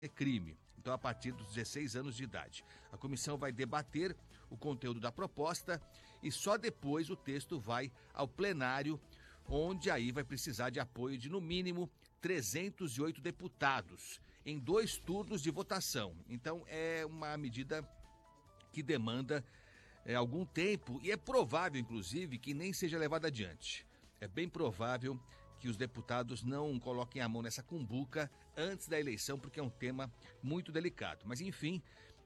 é crime. Então, a partir dos 16 anos de idade. A comissão vai debater o conteúdo da proposta e só depois o texto vai ao plenário, onde aí vai precisar de apoio de, no mínimo, 308 deputados, em 2 turnos de votação. Então, é uma medida que demanda algum tempo e é provável, inclusive, que nem seja levada adiante. É bem provável que os deputados não coloquem a mão nessa cumbuca antes da eleição, porque é um tema muito delicado. Mas, enfim,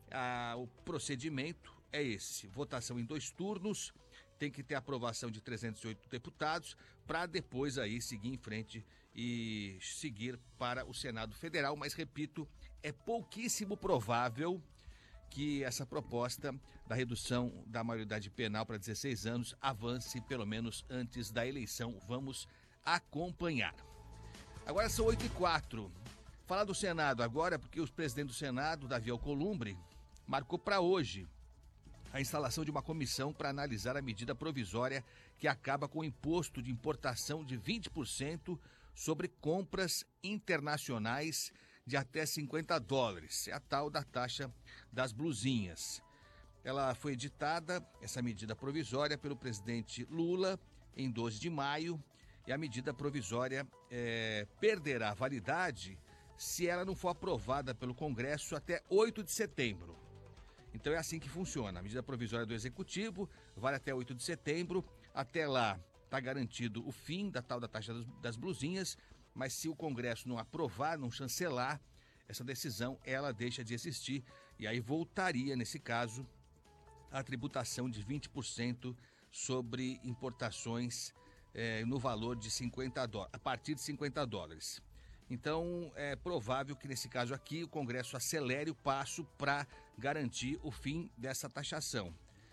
o procedimento é esse. Votação em 2 turnos, tem que ter aprovação de 308 deputados para depois aí seguir em frente e seguir para o Senado Federal. Mas, repito, é pouquíssimo provável que essa proposta da redução da maioridade penal para 16 anos avance, pelo menos antes da eleição. Vamos acompanhar. Agora são 8h04. Falar do Senado agora, porque o presidente do Senado, Davi Alcolumbre, marcou para hoje a instalação de uma comissão para analisar a medida provisória que acaba com o imposto de importação de 20% sobre compras internacionais de até $50. É a tal da taxa das blusinhas. Ela foi editada, essa medida provisória, pelo presidente Lula em 12 de maio e a medida provisória perderá validade se ela não for aprovada pelo Congresso até 8 de setembro. Então é assim que funciona. A medida provisória do Executivo vale até 8 de setembro. Até lá está garantido o fim da tal da taxa das blusinhas, mas se o Congresso não aprovar, não chancelar essa decisão, ela deixa de existir e aí voltaria, nesse caso, a tributação de 20% sobre importações no valor de $50, a partir de $50. Então, é provável que, nesse caso aqui, o Congresso acelere o passo para garantir o fim dessa taxação.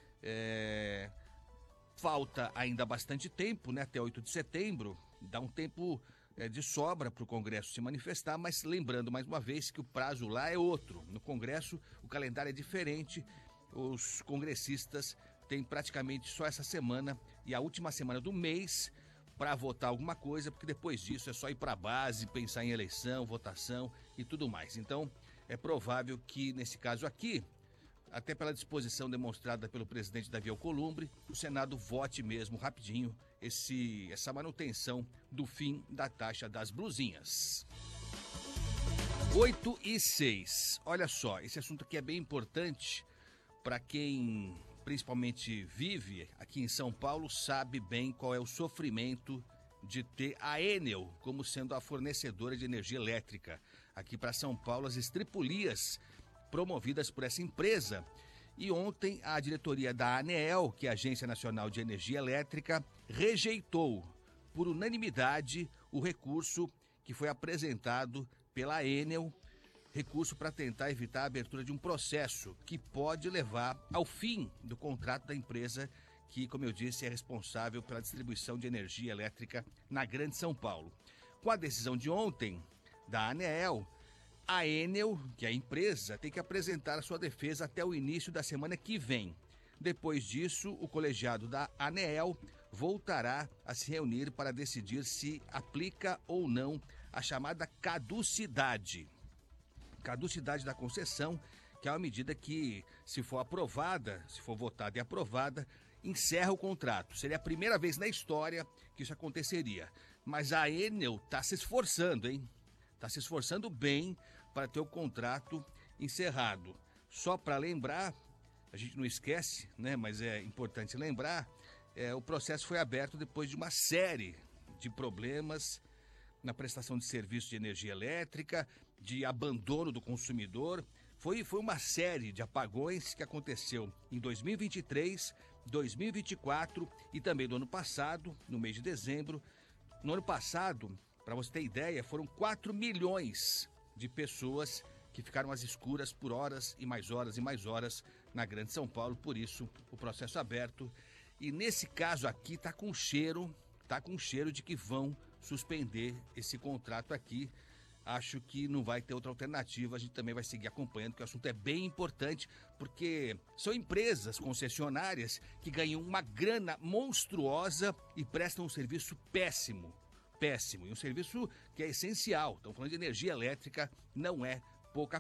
Falta ainda bastante tempo, né, até 8 de setembro, dá um tempo de sobra para o Congresso se manifestar, mas lembrando mais uma vez que o prazo lá é outro. No Congresso, o calendário é diferente, os congressistas têm praticamente só essa semana e a última semana do mês para votar alguma coisa, porque depois disso é só ir para a base, pensar em eleição, votação e tudo mais. Então, é provável que, nesse caso aqui, até pela disposição demonstrada pelo presidente Davi Alcolumbre, o Senado vote mesmo rapidinho essa manutenção do fim da taxa das blusinhas. 8h06. Olha só, esse assunto aqui é bem importante para quem principalmente vive aqui em São Paulo, sabe bem qual é o sofrimento de ter a Enel como sendo a fornecedora de energia elétrica. Aqui para São Paulo, as estripulias promovidas por essa empresa. E ontem a diretoria da ANEEL, que é a Agência Nacional de Energia Elétrica, rejeitou por unanimidade o recurso que foi apresentado pela Enel, recurso para tentar evitar a abertura de um processo que pode levar ao fim do contrato da empresa que, como eu disse, é responsável pela distribuição de energia elétrica na Grande São Paulo. Com a decisão de ontem da ANEEL, a Enel, que é a empresa, tem que apresentar a sua defesa até o início da semana que vem. Depois disso, o colegiado da ANEEL voltará a se reunir para decidir se aplica ou não a chamada caducidade. Caducidade da concessão, que é uma medida que, se for aprovada, se for votada e aprovada, encerra o contrato. Seria a primeira vez na história que isso aconteceria. Mas a Enel está se esforçando, hein? Está se esforçando bem para ter o contrato encerrado. Só para lembrar, a gente não esquece, né? Mas é importante lembrar, o processo foi aberto depois de uma série de problemas na prestação de serviço de energia elétrica, de abandono do consumidor. Foi uma série de apagões que aconteceu em 2023, 2024 e também no ano passado, no mês de dezembro. No ano passado, para você ter ideia, foram 4 milhões de pessoas que ficaram às escuras por horas e mais horas e mais horas na Grande São Paulo. Por isso, o processo aberto. E nesse caso aqui tá com cheiro de que vão suspender esse contrato aqui. Acho que não vai ter outra alternativa, a gente também vai seguir acompanhando, porque o assunto é bem importante, porque são empresas concessionárias que ganham uma grana monstruosa e prestam um serviço péssimo, e um serviço que é essencial. Estamos falando de energia elétrica, não é